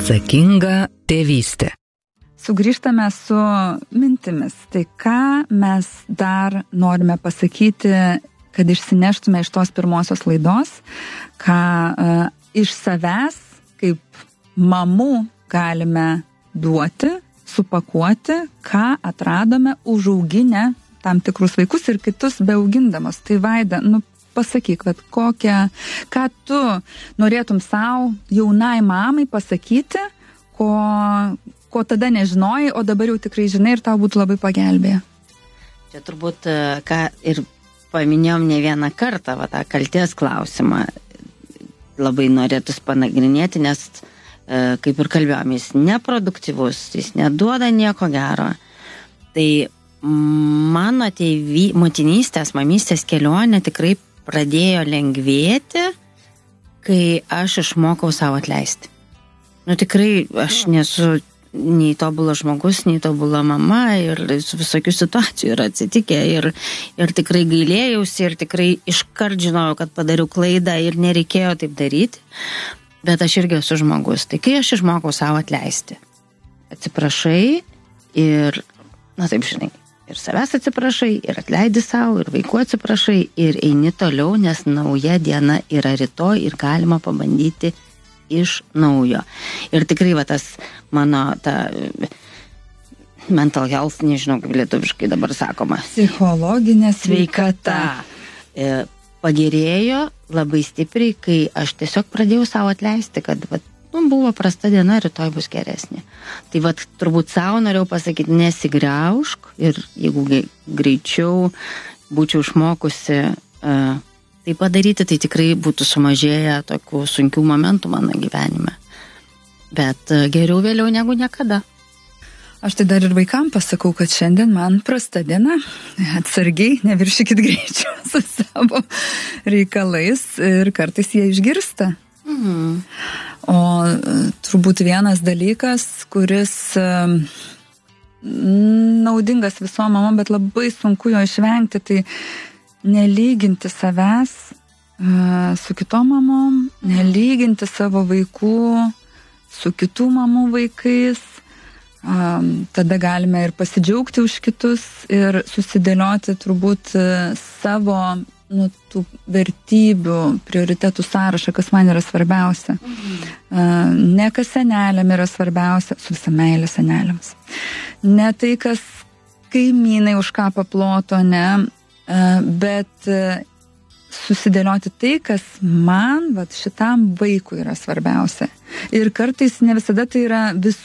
Atsakinga tėvystė. Sugrįžtame su mintimis. Tai ką mes dar norime pasakyti, kad išsineštume iš tos pirmosios laidos, ką iš savęs kaip mamų galime duoti, supakuoti, ką atradome užauginę tam tikrus vaikus ir kitus beaugindamos. Tai Vaida, pasakyk, ką tu norėtum savo jaunai mamai pasakyti, ko tada nežinojai, o dabar jau tikrai žinai ir tau būtų labai pagelbėję. Čia turbūt, ką ir paminėjom ne vieną kartą, tą kaltės klausimą labai norėtųs panagrinėti, nes, kaip ir kalbėjom, jis neproduktyvus, jis neduoda nieko gero. Tai mano motinystės, mamystės kelionė tikrai pradėjo lengvėti, kai aš išmokau savo atleisti. Tikrai aš nesu nei tobulas žmogus, nei tobula mama ir visokių situacijų yra atsitikę ir tikrai gailėjausi ir tikrai iškart žinojau, kad padariau klaidą ir nereikėjo taip daryti, bet aš irgi esu žmogus. Tai kai aš išmokau savo atleisti, atsiprašai ir, taip žinai, ir savęs atsiprašai, ir atleidi savo, ir vaikų atsiprašai, ir eini toliau, nes nauja diena yra rytoj ir galima pabandyti iš naujo. Ir tikrai tas mano mental health, nežinau kaip lietuviškai dabar sakoma, psichologinė sveikata pagerėjo labai stipriai, kai aš tiesiog pradėjau savo atleisti, kad buvo prasta diena, rytoj bus geresnė. Tai turbūt savo norėjau pasakyti, nesigriaušk ir jeigu greičiau būčiau išmokusi tai padaryti, tai tikrai būtų sumažėję tokių sunkių momentų mano gyvenime. Bet geriau vėliau negu niekada. Aš tai dar ir vaikam pasakau, kad šiandien man prasta diena. Atsargiai, neviršykit greičio su savo reikalais ir kartais jie išgirsta. O turbūt vienas dalykas, kuris naudingas visom mamom, bet labai sunku jo išvengti, tai nelyginti savęs su kitom mamom, nelyginti savo vaikų su kitų mamų vaikais. Tada galime ir pasidžiaugti už kitus ir susidėlioti turbūt savo tų vertybių, prioritetų sąrašą, kas man yra svarbiausia. Ne kas seneliam yra svarbiausia, su visa meilė seneliams. Ne tai, kas kaimynai už ką paploto, ne, bet susidėlioti tai, kas man, šitam vaikui yra svarbiausia. Ir kartais ne visada tai yra visų